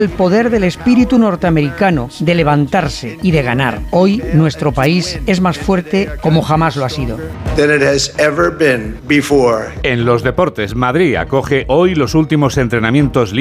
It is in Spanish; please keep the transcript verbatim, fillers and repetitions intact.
El poder del espíritu norteamericano de levantarse y de ganar. Hoy nuestro país es más fuerte como jamás lo ha sido. En los deportes, Madrid acoge hoy los últimos entrenamientos